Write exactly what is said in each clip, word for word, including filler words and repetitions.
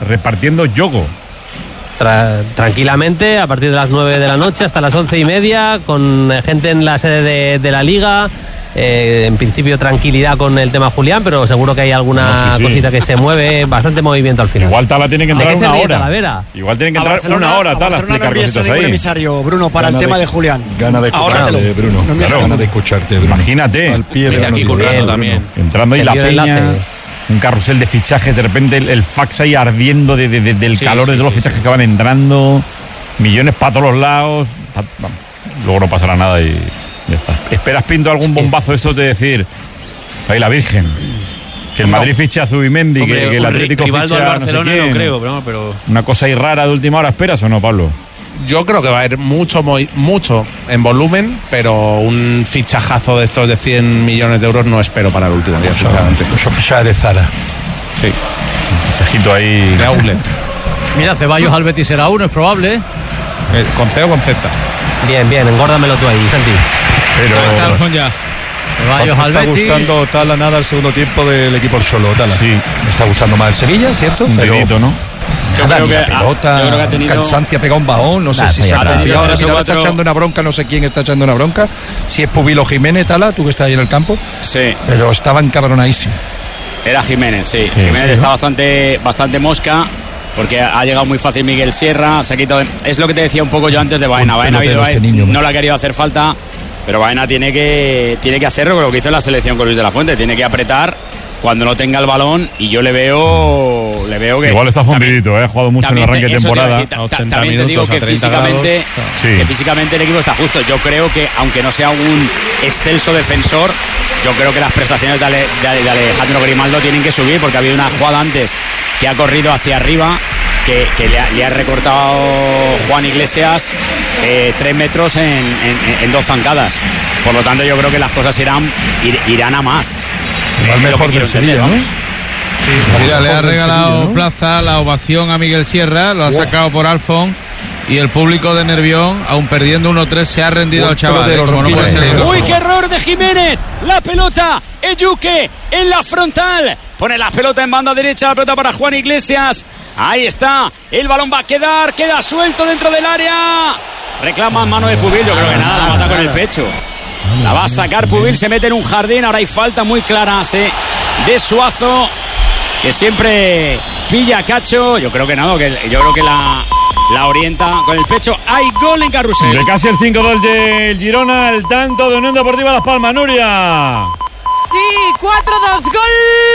repartiendo yogo. Tra- tranquilamente, a partir de las nueve de la noche hasta las once y media, con gente en la sede de, de la Liga. Eh, en principio tranquilidad con el tema Julián, pero seguro que hay alguna no, sí, sí. cosita que se mueve, bastante movimiento al final. Igual Tala tiene que entrar una hora. Talavera? Igual tiene que entrar una hora Tala a explicar cositas ahí. Emisario, Bruno, para gana el tema de, de Julián. Gana de escucharte, Bruno. No claro, gana de escucharte, Bruno. Imagínate. Al pie de la aquí noticia, también. Entrando ahí la peña, un carrusel de fichajes, de repente el, el fax ahí ardiendo de, de, de, del sí, calor sí, de todos sí, los fichajes sí. que van entrando, millones para todos los lados. Pa, vamos, luego no pasará nada y ya está. ¿Esperas, Pinto, algún bombazo de estos de decir, ahí la Virgen, que el no. Madrid ficha a Zubimendi, Hombre, que, que el Atlético ficha al Barcelona, no sé quién? No creo, pero, pero... Una cosa ahí rara de última hora, ¿esperas o no, Pablo? Yo creo que va a haber mucho, mucho en volumen, pero un fichajazo de estos de cien millones de euros no espero para el último día, sinceramente. Eso fichaje de Zara. Sí. Un fichajito ahí de outlet. Mira, Ceballos al Betis será uno, es probable. Eh, ¿Con C o con Z? Bien, bien, engórdamelo tú ahí, Santi. Pero ya. Ceballos al Betis. Me está gustando Tala nada el segundo tiempo del equipo solo, Tala. Sí. Me está gustando más el Sevilla, ¿cierto? Un pero dedito, ¿no? Yo Nada, creo que, la pelota, yo creo que ha tenido... cansancio, ha pegado un bajón, no sé Nah, si se ha nada. tenido, ahora, ahora cuatro... está echando una bronca, no sé quién está echando una bronca, si es Pubilo Jiménez, Tala, tú que estás ahí en el campo, sí. pero estaba encabronadísimo. Era Jiménez, sí, sí Jiménez sí, está ¿no? bastante, bastante mosca, porque ha llegado muy fácil Miguel Sierra, se ha quitado, es lo que te decía un poco yo antes de Baena, Baena ha habido, este niño, no le ha querido hacer falta, pero Baena tiene que, tiene que hacerlo con lo que hizo en la selección con Luis de la Fuente, tiene que apretar cuando no tenga el balón, y yo le veo le veo que igual está fundidito, eh, ha jugado mucho en el arranque de temporada. Decir, ta, ta, también te digo que físicamente, sí. que físicamente el equipo está justo. Yo creo que, aunque no sea un excelso defensor, yo creo que las prestaciones de, Ale, de, de Alejandro Grimaldo tienen que subir, porque ha habido una jugada antes que ha corrido hacia arriba, que, que le, ha, le ha recortado Juan Iglesias eh, tres metros en, en, en dos zancadas. Por lo tanto, yo creo que las cosas irán, ir, irán a más. Igual mejor del Sevilla, ¿no? Sí, mira, le ha regalado Sevilla, ¿no? Plaza, la ovación a Miguel Sierra, lo ha wow. sacado por Alfón, y el público de Nervión, aun perdiendo uno tres, se ha rendido wow, al chaval. ¿eh? Como no puede ser. ¡Uy, qué error de Jiménez! La pelota, Eyuque en la frontal, pone la pelota en banda derecha, la pelota para Juan Iglesias. Ahí está, el balón va a quedar, queda suelto dentro del área. Reclama en mano de Pubil, yo creo que nada, la mata con el pecho. La va a sacar Pubil, se mete en un jardín. Ahora hay falta muy clara ¿sí? de Suazo, que siempre pilla a Cacho. Yo creo que no, que yo creo que la, la orienta con el pecho. Hay gol en Carrusel. De casi el cinco dos del Girona, el tanto de Unión Deportiva Las Palmas. Nuria. Sí, cuatro dos, gol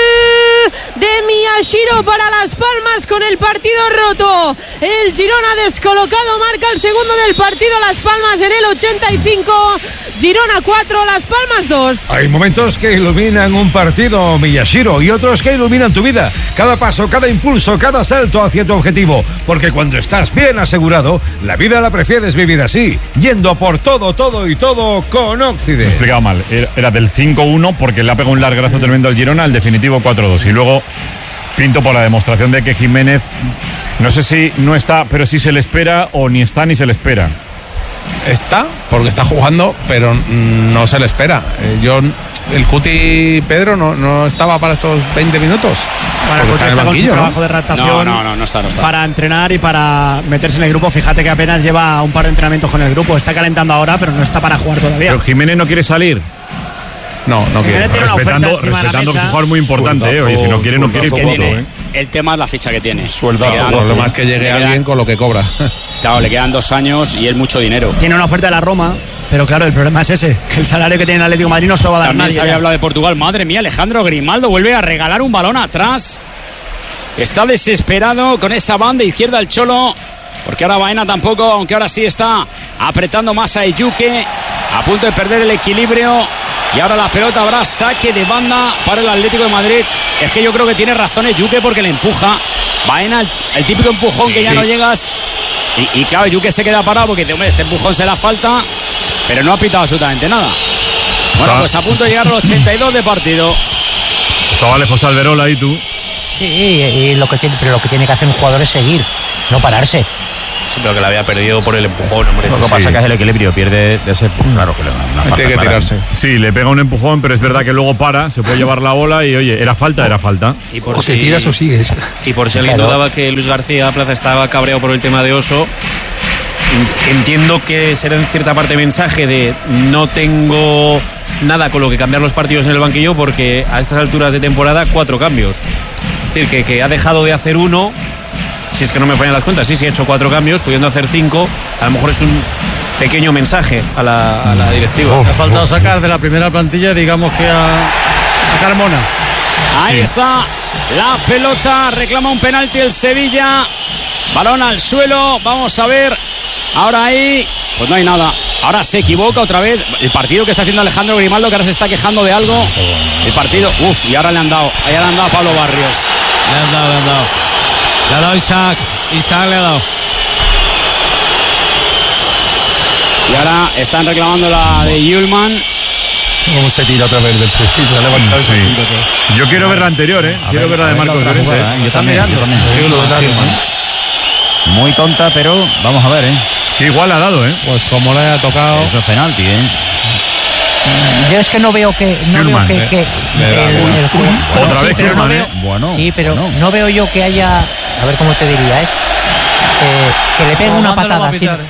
de Miyashiro para Las Palmas con el partido roto. El Girona descolocado marca el segundo del partido. Las Palmas en el ochenta y cinco. Girona cuatro, Las Palmas dos. Hay momentos que iluminan un partido, Miyashiro, y otros que iluminan tu vida. Cada paso, cada impulso, cada salto hacia tu objetivo. Porque cuando estás bien asegurado, la vida la prefieres vivir así, yendo por todo, todo y todo con Occident. Me he explicado mal, era del cinco uno porque le ha pegado un largazo tremendo al Girona, al definitivo cuatro dos. Y luego Pinto por la demostración de que Jiménez, no sé si no está, pero sí se le espera, o ni está ni se le espera. Está, porque está jugando, pero no se le espera. Eh, yo, el Cuti Pedro no, no estaba para estos veinte minutos. Bueno, el Cuti está, está banquillo, con su trabajo ¿no? de adaptación no, no, no, no está, no está. para entrenar y para meterse en el grupo. Fíjate que apenas lleva un par de entrenamientos con el grupo. Está calentando ahora, pero no está para jugar todavía. Pero Jiménez no quiere salir. No, no si quiere. Respetando, respetando que es un jugador muy importante, sueldazo, eh. Oye, si no quiere, no quiere. Es que voto, tiene, eh. el tema es la ficha que tiene. Sueldazo. El problema es que llegue quedan, alguien con lo que cobra. Claro, le quedan dos años y es mucho dinero. Tiene una oferta de la Roma, pero claro, el problema es ese, que el salario que tiene el Atlético de Madrid no se lo va a dar También nadie. se había ya. hablado de Portugal. Madre mía, Alejandro Grimaldo vuelve a regalar un balón atrás. Está desesperado con esa banda izquierda el Cholo, porque ahora Baena tampoco, aunque ahora sí está apretando más a Eyuque, a punto de perder el equilibrio. Y ahora la pelota habrá saque de banda para el Atlético de Madrid. Es que yo creo que tiene razón Eyuque porque le empuja. Baena, el, el típico empujón sí, que ya sí. no llegas. Y, y claro, Eyuque se queda parado porque dice, hombre, este empujón se la falta, pero no ha pitado absolutamente nada. Bueno, ah. pues a punto de llegar al ochenta y dos de partido. Estaba lejos Alberola ahí tú. Sí, y lo que tiene, pero lo que tiene que hacer un jugador es seguir, no pararse. Sí, pero que la había perdido por el empujón, hombre. Lo que pasa Sí. es que es el equilibrio, pierde de ese. Claro que le una falta Tiene que clara. tirarse. Sí, le pega un empujón, pero es verdad que luego para, se puede llevar la bola y oye, era falta, era falta. Y por O te si- tiras o sigues. Y por si alguien Claro. dudaba que Luis García Plaza estaba cabreado por el tema de Oso, entiendo que será en cierta parte mensaje de no tengo nada con lo que cambiar los partidos en el banquillo, porque a estas alturas de temporada cuatro cambios. Es decir, que, que ha dejado de hacer uno, si es que no me fallan las cuentas, sí, sí, ha hecho cuatro cambios, pudiendo hacer cinco, a lo mejor es un pequeño mensaje a la, a la directiva. Le ha faltado sacar de la primera plantilla, digamos que a, a Carmona. Ahí está la pelota, reclama un penalti el Sevilla, balón al suelo, vamos a ver, ahora ahí, pues no hay nada, ahora se equivoca otra vez, el partido que está haciendo Alejandro Grimaldo, que ahora se está quejando de algo, el partido, uff, y ahora le han dado, ahí le han dado a Pablo Barrios. Le han dado, le han dado. Le ha dado Isaac. Isaac le ha dado. Y ahora están reclamando la de Yulman. ¿Cómo se tira otra vez del Sevilla? Se ha levantado y se tira otra vez. Yo quiero ver la anterior, ¿eh? A quiero ver, ver, la de a ver Marcos la otra Llorente. jugada, ¿eh? Yo ¿Están también, mirando? yo también. Sí, lo de Darman. Muy tonta, pero vamos a ver, ¿eh? Que igual ha dado, ¿eh? Pues como le ha tocado. Eso es penalti, ¿eh? Yo es que no veo que no Hülman, veo eh. que, que Le da el- bueno. el juego- Otra Bueno, sí, vez pero no Hülman, veo- ¿eh? Bueno, sí, pero bueno. no veo yo que haya, a ver cómo te diría, ¿eh? Eh, que le pegue No, una mándalo patada a así. pitar.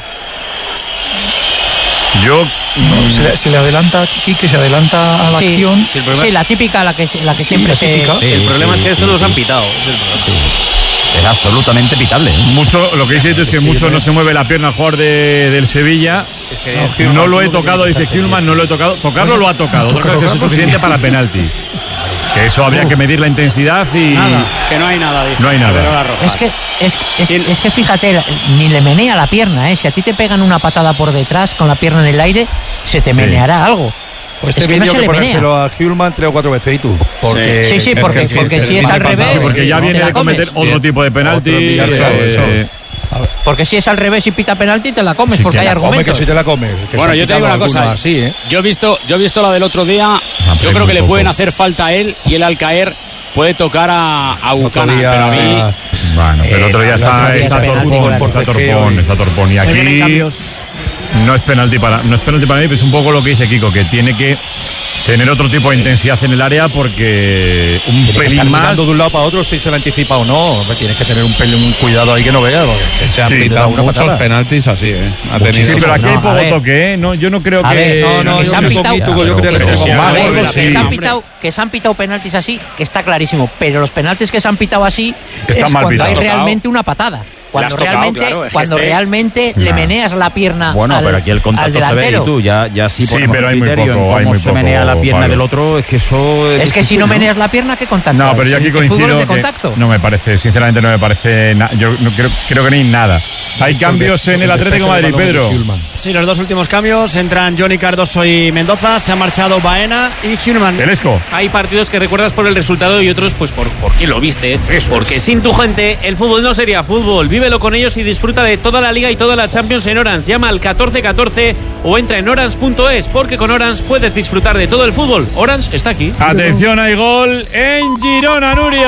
Yo No, se, le- se le adelanta, Quique se adelanta a la Sí, acción. sí, sí, la típica, la que, la que Sí, siempre la se... típica. Sí, El sí, problema es que sí, esto sí, nos han sí. pitado. es el problema. Es absolutamente pitable, ¿eh? mucho, lo que dice tú es que Sí, mucho ¿no? no se mueve la pierna al jugador de, del Sevilla. que- No lo he tocado, dice Hülman, no lo he tocado. Tocarlo lo ha tocado. Otra cosa es que eso es suficiente para penalti. Que eso habría que medir la intensidad y. Nada. Que no hay nada, dice. No hay nada. Pero las rojas. Es que, es, es, Sí. es que fíjate, la- ni le menea la pierna, ¿eh? Si a ti te pegan una patada por detrás con la pierna en el aire, se te meneará algo. Pues Es este que no vídeo se que le menea. ponérselo a Hulman tres o cuatro veces y tú. Porque Sí, sí, es porque, que- porque que- si es al que- revés... Sí, porque ya te viene la de cometer comes. otro tipo de penalti. Otro día, eso, eh, eso. Porque si es al revés y pita penalti, te la comes, Sí, porque te hay la come, argumentos. que si te la comes. que Bueno, se yo han te digo una quitado cosa. algunos así, ¿eh? Yo he visto, yo he visto la del otro día. pero Yo es creo que muy le poco. pueden hacer falta a él y él al caer puede tocar a, a Buchanan. día- Pero a mí, Bueno, pero el otro día Eh, está, la está penalti, torpón, por está forcejeo torpón, y- está torpón. Y Se vienen aquí cambios. no es penalti para, no es penalti para mí, pero es un poco lo que dice Kiko, que tiene que tener otro tipo de intensidad en el área porque un Tiene que estar pelín más. mirando de un lado para otro si se la anticipa o no. Hombre, tienes que tener un pelín, un cuidado ahí que no veas. porque es que Se han Sí, pitado una muchos patada. penaltis así, ¿eh? Ha Sí, tenido. pero aquí No, hay a poco ver. toque, ¿eh? No, yo no creo A que. ver, No, no, que yo se han creo pitado, que tú- yo creo que que le se- pongo a ver, más, que sí. se han pitado, que se han pitado penaltis así, que está clarísimo, pero los penaltis que se han pitado así Están es mal cuando pitados. hay Has tocado. realmente una patada. Cuando has tocado, realmente, claro, es que cuando este es- realmente le Nah. meneas la pierna Bueno, al, pero aquí el al contacto se ve y delantero. tú ya, ya sí Sí, ponemos pero hay muy criterio poco, en hay cómo muy se poco, menea la pierna Pablo. del otro, es que eso es Es que si difícil, no meneas la pierna, ¿qué contacto? No, hay? pero yo aquí El fútbol coincido es de que contacto. no me parece, sinceramente no me parece, na- yo no creo, creo que ni nada. Hay cambios en el Atlético de Madrid, Pedro. Sí, los dos últimos cambios. Entran Johnny Cardoso y Mendoza. Se ha marchado Baena y Hülman. Telesco. Hay partidos que recuerdas por el resultado y otros pues por, por qué lo viste. Porque sin tu gente el fútbol no sería fútbol. Vívelo con ellos y disfruta de toda la Liga y toda la Champions en Orange. Llama al catorce catorce o entra en orange punto es porque con Orange puedes disfrutar de todo el fútbol. Orange está aquí. Atención, hay gol en Girona,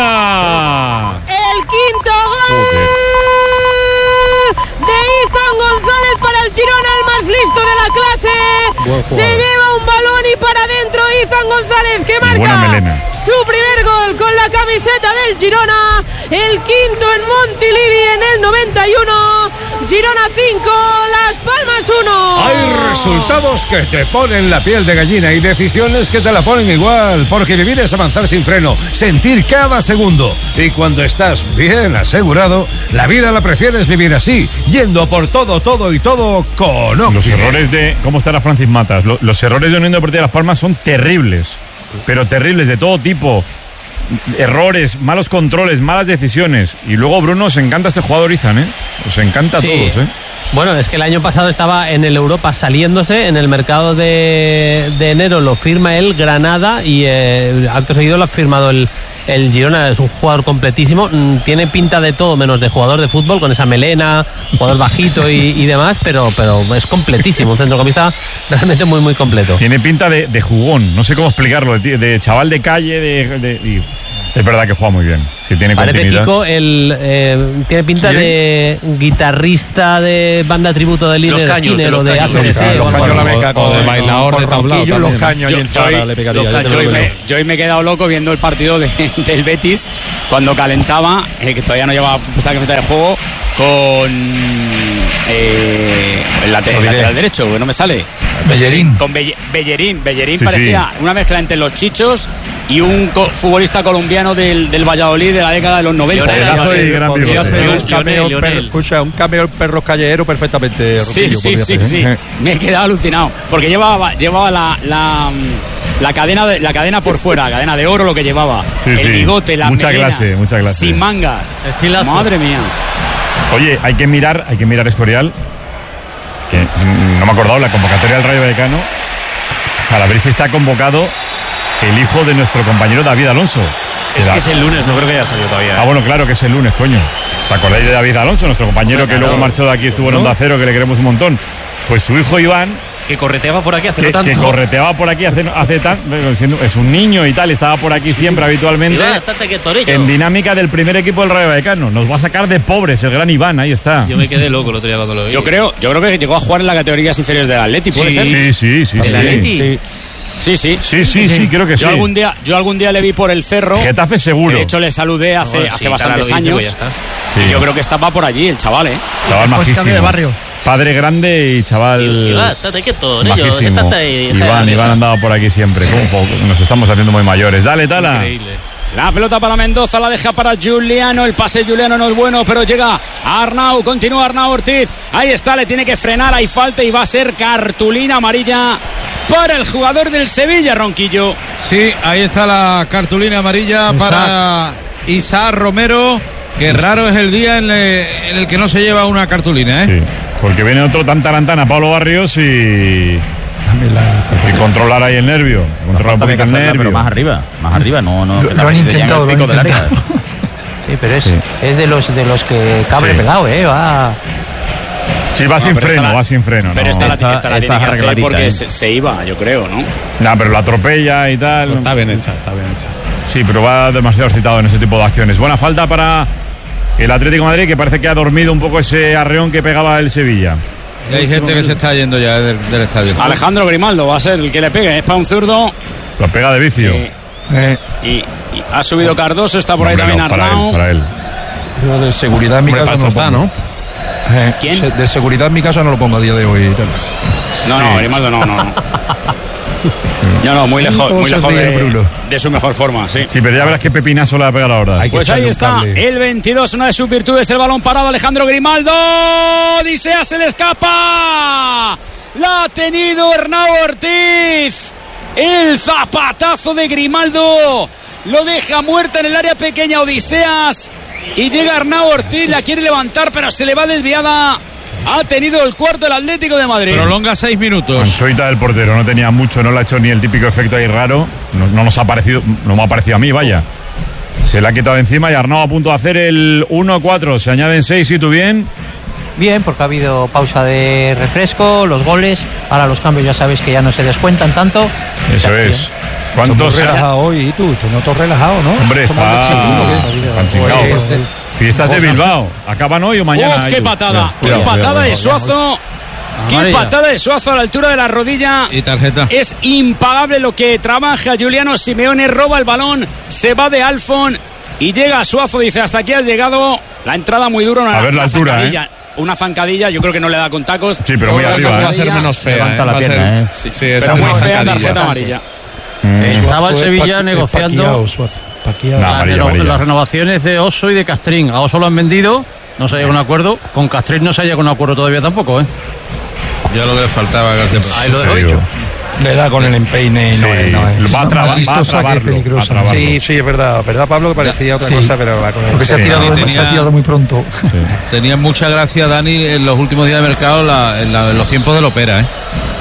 Nuria. El quinto gol de Izan González para el Girona, el más listo de la clase. Se lleva un balón y para adentro Izan González, que buena marca melena. su primer gol con la camiseta del Girona. El quinto en Montilivi en el noventa y uno. Girona cinco, Las Palmas uno. Hay resultados que te ponen la piel de gallina y decisiones que te la ponen igual, porque vivir es avanzar sin freno, sentir cada segundo. Y cuando estás bien asegurado, la vida la prefieres vivir así, yendo por todo, todo y todo con Los Occident. errores de. ¿Cómo estará Francis Matas? Lo- Los errores de Unión Deportiva Las Palmas son terribles. Pero terribles, de todo tipo. Errores, malos controles, malas decisiones. Y luego, Bruno, os encanta este jugador Izan, ¿eh? Os encanta a Sí. todos, ¿eh? Bueno, es que el año pasado estaba en el Europa saliéndose, en el mercado de, de enero lo firma el Granada y eh, acto seguido lo ha firmado el, el Girona. Es un jugador completísimo, mm, tiene pinta de todo menos de jugador de fútbol, con esa melena, jugador bajito y, y demás, pero, pero es completísimo, un centrocampista realmente muy muy completo. Tiene pinta de, de jugón, no sé cómo explicarlo, de, de chaval de calle, de, de- y Es verdad que juega muy bien. Si tiene Parece continuidad. Kiko, el, eh, tiene pinta ¿Quién? de guitarrista de banda tributo de líder Skinner o de A C D C. Los caños la beca o de bailador de tablao. Los caños Yo, y en Zara hoy- le pegaría. los ya te ca- lo yo hoy digo me, yo. yo hoy me he quedado loco viendo el partido de- del Betis cuando calentaba, eh, que todavía no llevaba puesta camiseta de juego, con eh, el late- Lo diré. lateral derecho, que no me sale. Bellerín. Con Belle- Bellerín. Bellerín Sí, parecía una mezcla entre los chichos y un co- futbolista colombiano del, del Valladolid de la década de los noventa. Pedazo y gran Podría bigote. hacer un Lionel, cameo, Lionel. per- escucha, un cameo perros callejeros perfectamente. Sí, Ronquillo, sí, podría sí, hacer. sí. Me he quedado alucinado. Porque llevaba, llevaba la, la, la cadena de, la cadena por fuera, cadena de oro, lo que llevaba. Sí, el sí. bigote, las Mucha melenas, clase, mucha clase. sin mangas. Estilazo. Madre mía. Oye, hay que mirar, hay que mirar Escorial, que mm, no me he acordado, la convocatoria del Rayo Vallecano, para ver si está convocado el hijo de nuestro compañero David Alonso. Es Era- que es el lunes, no creo que haya salido todavía. Ah, bueno, claro que es el lunes, coño. ¿Os acordáis de David Alonso, nuestro compañero Hombre, que claro. luego marchó de aquí, estuvo en ¿No? Onda Cero, que le queremos un montón? Pues su hijo Iván, Que correteaba por aquí hace que, no tanto. que correteaba por aquí hace, hace tan, bueno, siendo- es un niño y tal, estaba por aquí siempre habitualmente. Iván, estate quieto, Torillo. En dinámica del primer equipo del Rayo Vallecano. Nos va a sacar de pobres el gran Iván, ahí está. Yo me quedé loco el otro día cuando lo vi. Yo creo, yo creo que llegó a jugar en las categorías inferiores del Atleti, ¿puede Sí. ser? Sí, sí, sí. ¿El sí. Atleti? Sí, sí. Sí, sí, sí, creo que sí. Yo algún día, yo algún día le vi por el cerro. Getafe que seguro. de hecho le saludé hace, Bueno, hace sí, bastantes claro, lo dice, años. pues ya está. Sí. Y yo creo que estaba por allí el chaval, ¿eh? Chaval Pues majísimo. cambio de barrio. Padre grande y chaval Iván, estate quieto, Torillo. majísimo. Estate ahí, Iván, deja- Iván andaba por aquí siempre. Un poco. Nos estamos haciendo muy mayores. Dale, Tala. Increíble. La pelota para Mendoza, la deja para Juliano. El pase de Juliano no es bueno, pero llega a Arnau. Continúa Arnau Ortiz. Ahí está, le tiene que frenar. Hay falta y va a ser cartulina amarilla para el jugador del Sevilla, Ronquillo. Sí, ahí está la cartulina amarilla para Isaac Romero. Que raro es el día en el, en el que no se lleva una cartulina, ¿eh? Sí, porque viene otro tan tarantana, Pablo Barrios, y, y controlar ahí el nervio. Controlar un poquito el nervio. Pero más arriba, más arriba, no, no. Lo- que la lo han medida ya en el intentado, lo han pico del área. Sí, pero es, Sí. es de los de los que cable Sí. pegado, ¿eh? Va. Sí, va No, sin pero freno, esta la- va sin freno. Pero no. esta la, Esta- esta la esta tiene que hacer arregladita, porque ¿eh? se, se iba, yo creo, ¿no? Nah, pero la atropella y tal. Está bien hecha, está bien hecha. Sí, pero va demasiado excitado en ese tipo de acciones. Buena falta para el Atlético de Madrid, que parece que ha dormido un poco ese arreón que pegaba el Sevilla. Y hay gente que se está yendo ya del, del estadio. Alejandro Grimaldo va a ser el que le pegue. Es para un zurdo. Lo pega de vicio. Eh, Eh, y, y ha subido Cardoso, está por ahí Hombre, también no, para Arnau. él, para él. yo de seguridad en mi Hombre, casa no pasta lo está, pongo. ¿no? Eh, ¿Quién? se- De seguridad en mi casa no lo pongo a día de hoy. tal. No, no, Grimaldo no, no. No, no, no muy lejos, ¿Cómo muy se lejos ríe, de, Bruno? de su mejor forma, sí. Sí, pero ya verás qué pepinazo le va a pegar ahora. Hay que Pues echarle ahí un está, cable. el veintidós, una de sus virtudes, el balón parado, Alejandro Grimaldo. Odisea se le escapa. La ha tenido Arnau Ortiz. El zapatazo de Grimaldo lo deja muerta en el área pequeña Odiseas. Y llega Arnau Ortiz, la quiere levantar, pero se le va desviada. Ha tenido el cuarto el Atlético de Madrid. Prolonga seis minutos. Anchoita del portero, no tenía mucho, no le ha hecho ni el típico efecto ahí raro. No, no nos ha parecido, no me ha parecido a mí, vaya. Se le ha quitado encima y Arnau a punto de hacer el uno a cuatro. Se añaden seis, ¿y tú bien? Bien, porque ha habido pausa de refresco, los goles. Ahora los cambios ya sabéis que ya no se descuentan tanto. Eso Ya, es. bien. ¿Cuántos? Estás relajado hoy, ¿y tú? Tú no estás relajado, ¿no? Hombre, Tomando está oxígeno, ¿qué? tan chingado. Pues, de- Fiestas de Cosas. Bilbao. ¿Acaban hoy o mañana? ¡Uf, qué ellos? patada! Cuidado, ¡Qué cuidado, patada cuidado, de Suazo! ¡Qué Amarilla. patada de Suazo a la altura de la rodilla! Y tarjeta. Es impagable lo que trabaja Juliano Simeone, roba el balón, se va de Alfon y llega a Suazo, dice, hasta aquí has llegado. La entrada muy dura, una, A ver la una altura, zancadilla, una zancadilla, yo creo que no le da con tacos. Sí, pero muy Una arriba, Va a zancadilla, ser menos fea. Levanta ¿eh? la Va a ser- pierna, ¿eh? Sí, sí, pero esa muy es fea zancadilla. tarjeta amarilla. Estaba el Suazo es Sevilla paqui- negociando es paquiao, Suazo, paquiao. No, las, amarilla, reno- amarilla. las renovaciones de Oso y de Castrín. A Oso lo han vendido, no se ha llegado a un acuerdo. Con Castrín no se ha llegado a un acuerdo todavía tampoco, ¿eh? Ya lo que le faltaba a García. Ahí lo Te he digo. dicho. Le da con el empeine y no Sí, es. No es. va a trabar- Más va a vistosa que trabarlo, peligrosa. va a trabarlo. Sí, sí, es verdad. ¿Verdad, Pablo? Que parecía otra Sí. cosa, pero va con el- Porque se ha Sí, tirado, y se tenía- ha tirado muy pronto. Sí. Tenía mucha gracia, Dani, en los últimos días de mercado, la- en, la- en los tiempos de la ópera, ¿eh?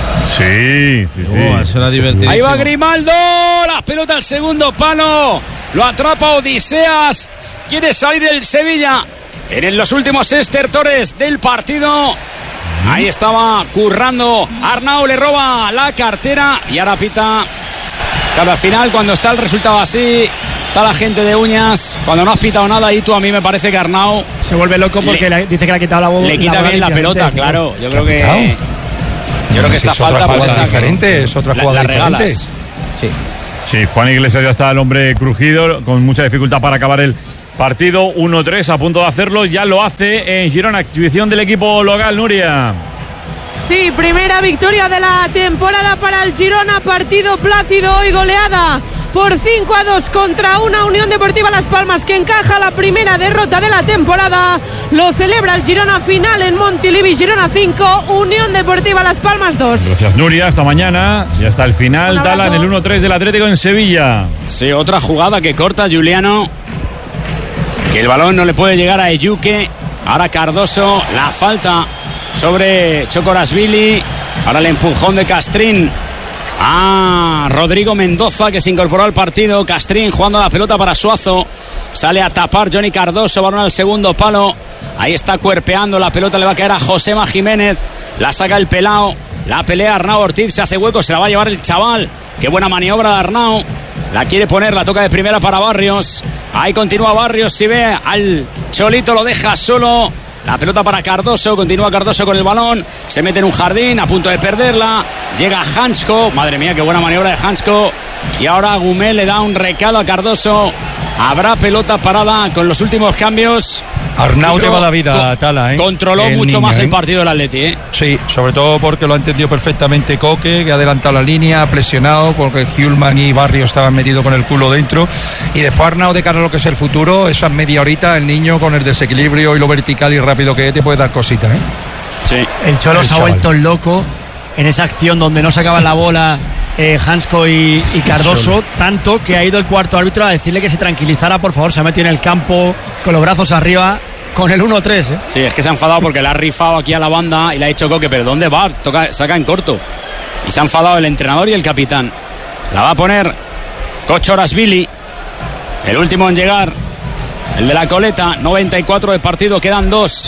Sí, sí, sí. Oh, eso era divertido. Ahí va Grimaldo, la pelota al segundo palo, lo atrapa Odiseas, quiere salir el Sevilla en los últimos estertores del partido. Ahí estaba currando, Arnau le roba la cartera y ahora pita. Claro, al final cuando está el resultado así, está la gente de uñas. Cuando no has pitado nada ahí, tú a mí me parece que Arnau se vuelve loco porque le, dice que le ha quitado la bola. Le quita la bien la pelota, claro. Yo creo que yo creo que si esta es falta otra pues jugada esa diferente, es otra jugada la, la diferente. regalas. Sí. Sí, Juan Iglesias ya está el hombre crujido, con mucha dificultad para acabar el partido. uno tres, a punto de hacerlo, ya lo hace en Girona, exhibición del equipo local, Nuria. Sí, primera victoria de la temporada para el Girona, partido plácido y goleada por cinco a dos contra una Unión Deportiva Las Palmas que encaja la primera derrota de la temporada. Lo celebra el Girona, final en Montilivi. Girona cinco, Unión Deportiva Las Palmas dos. Gracias, Nuria, hasta mañana. Ya está el final, Tala, en el uno tres del Atlético en Sevilla. Sí, otra jugada que corta Juliano, que el balón no le puede llegar a Eyuke. Ahora Cardoso, la falta sobre Chocorasvili. Ahora el empujón de Castrín a Rodrigo Mendoza, que se incorporó al partido. Castrín jugando la pelota para Suazo. Sale a tapar Johnny Cardoso, balón al segundo palo. Ahí está cuerpeando, la pelota le va a caer a Josema Jiménez. La saca el pelao. La pelea Arnau Ortiz, se hace hueco, se la va a llevar el chaval. Qué buena maniobra de Arnau. La quiere poner, la toca de primera para Barrios. Ahí continúa Barrios, si ve al Cholito lo deja solo. La pelota para Cardoso, continúa Cardoso con el balón, se mete en un jardín, a punto de perderla. Llega Hansko, madre mía, qué buena maniobra de Hansko. Y ahora Gumel le da un recado a Cardoso. Habrá pelota parada con los últimos cambios. Arnau Mucho, te va la vida, co- Tala, ¿eh? Controló El mucho niño, más ¿eh? el partido del Atleti, ¿eh? Sí, sobre todo porque lo ha entendido perfectamente Coque, que ha adelantado la línea, ha presionado, porque Hjulman y Barrio estaban metidos con el culo dentro. Y después Arnau, de cara a lo que es el futuro, esas media horita, el niño con el desequilibrio y lo vertical y rápido que es, te puede dar cositas, ¿eh? Sí. El Cholo El se ha chaval. vuelto loco en esa acción donde no sacaban la bola eh, Hansko y, y Cardoso, tanto que ha ido el cuarto árbitro a decirle que se tranquilizara, por favor. Se ha metido en el campo con los brazos arriba con el uno tres, ¿eh? Sí, es que se ha enfadado porque le ha rifado aquí a la banda y le ha dicho Coque, pero ¿dónde va? Toca, saca en corto. Y se ha enfadado el entrenador y el capitán. La va a poner Kochorasvili, el último en llegar, el de la coleta. Noventa y cuatro de partido, quedan dos.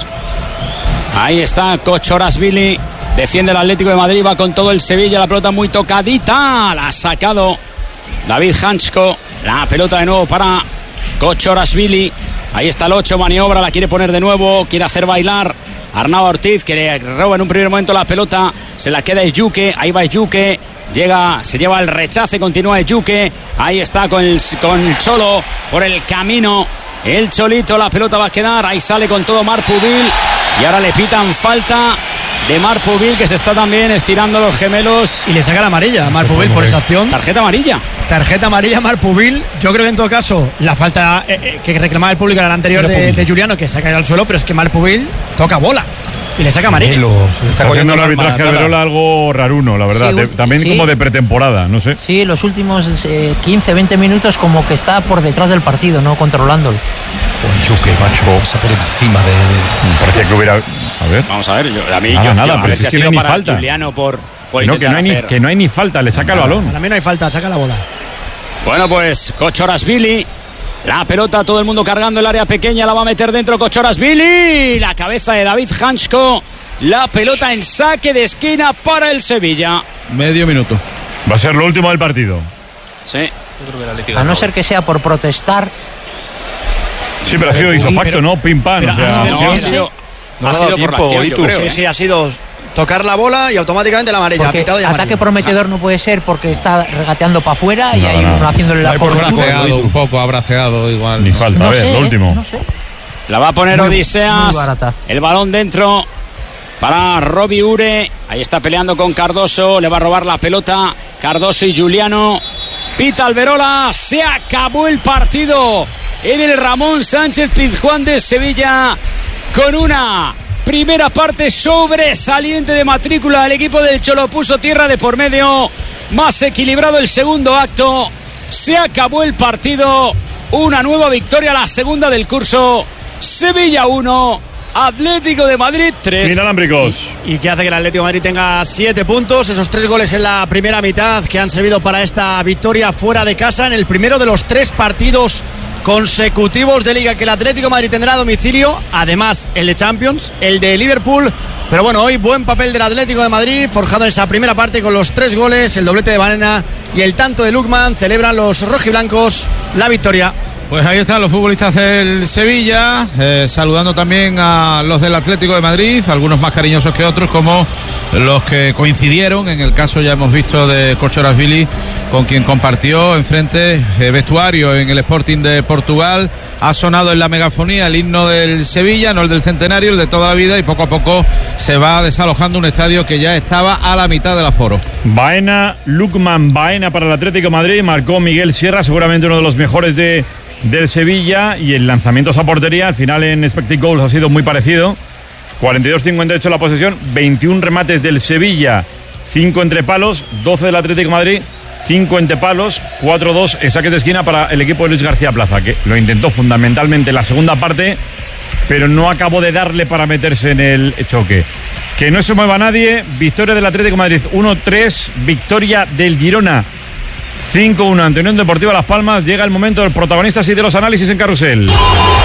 Ahí está Kochorasvili, defiende el Atlético de Madrid, va con todo el Sevilla, la pelota muy tocadita, la ha sacado David Hansko. La pelota de nuevo para Kochorasvili. Ahí está el ocho, maniobra, la quiere poner de nuevo, quiere hacer bailar Arnau Ortiz, que le roba en un primer momento la pelota, se la queda Eyuke, ahí va Eyuke, llega, se lleva el rechace, continúa Eyuke, ahí está con el, con el Cholo por el camino, el Cholito, la pelota va a quedar, ahí sale con todo Marpubil y ahora le pitan falta de Marpubil, que se está también estirando los gemelos. Y le saca la amarilla a Marpubil por esa acción. Tarjeta amarilla. Tarjeta amarilla Marpubil. Yo creo que en todo caso la falta eh, eh, que reclamaba el público era la anterior de, de Juliano, que se ha caído al suelo, pero es que Marpubil toca bola y le saca amarilla. Está haciendo el arbitraje de Verola algo raruno, la verdad. Sí, De- también sí. como de pretemporada, no sé. Sí, los últimos eh, quince, veinte minutos como que está por detrás del partido, no controlándolo. Chuque, macho, pasa por encima de, de... Me parecía que hubiera... A ver. Vamos a ver, yo, a mí Nada, yo, nada, yo- a pero ver si si es ha que no sido hay ni para falta. Juliano por, por Que no, que intentar no, hay ni, hacer. que no hay ni falta, le saca el balón. Para mí no hay falta, saca la bola. Bueno, pues Kochorasvili, la pelota, todo el mundo cargando el área pequeña, la va a meter dentro Kochorasvili, la cabeza de David Hansko, la pelota en saque de esquina para el Sevilla. Medio minuto. Va a ser lo último del partido. Sí. A no ser que sea por protestar. Sí, pero ha sido isofacto, ¿no? Pim pam. Pero O sea, ha sido- No, ha sí, sí. sido, No ha le ha sido dado por la tiempo, acción, ¿y yo tú? creo, Sí, ¿eh? sí, ha sido tocar la bola y automáticamente la amarilla. Porque Pitado y ataque amarilla. prometedor no puede ser porque está regateando para afuera y No, hay no. uno haciéndole la Hay por cobertura. braceado, un poco abraceado igual. ni falta. A No ver, sé, lo ¿eh? último. No sé. La va a poner Muy- Odiseas. muy barata. El balón dentro para Robbie Ure. Ahí está peleando con Cardoso. Le va a robar la pelota Cardoso y Juliano. Pita Alberola. Se acabó el partido en el Ramón Sánchez Pizjuán de Sevilla, con una primera parte sobresaliente de matrícula. El equipo del Cholo puso tierra de por medio. Más equilibrado el segundo acto. Se acabó el partido. Una nueva victoria, la segunda del curso. Sevilla uno, Atlético de Madrid tres. Inalámbricos. Y que hace que el Atlético de Madrid tenga siete puntos. Esos tres goles en la primera mitad que han servido para esta victoria fuera de casa en el primero de los tres partidos consecutivos de Liga que el Atlético de Madrid tendrá a domicilio. Además, el de Champions, el de Liverpool. Pero bueno, hoy buen papel del Atlético de Madrid, forjado en esa primera parte con los tres goles, el doblete de Banana y el tanto de Lukman. Celebran los rojiblancos la victoria. Pues ahí están los futbolistas del Sevilla, eh, saludando también a los del Atlético de Madrid, algunos más cariñosos que otros, como los que coincidieron, en el caso ya hemos visto de Kochorashvili, con quien compartió enfrente eh, vestuario en el Sporting de Portugal. Ha sonado en la megafonía el himno del Sevilla, no el del centenario, el de toda la vida, y poco a poco se va desalojando un estadio que ya estaba a la mitad del aforo. Baena, Lukman Baena para el Atlético de Madrid, marcó Miguel Sierra, seguramente uno de los mejores de del Sevilla, y el lanzamiento a portería al final en expected goals ha sido muy parecido. cuarenta y dos cincuenta y ocho la posesión, veintiún remates del Sevilla, cinco entre palos, doce del Atlético de Madrid, cinco entre palos, cuatro dos en saques de esquina para el equipo de Luis García Plaza, que lo intentó fundamentalmente en la segunda parte, pero no acabó de darle para meterse en el choque. Que no se mueva nadie. Victoria del Atlético de Madrid uno tres, victoria del Girona cinco uno ante Unión Deportiva Las Palmas. Llega el momento del protagonista y de los análisis en Carrusel.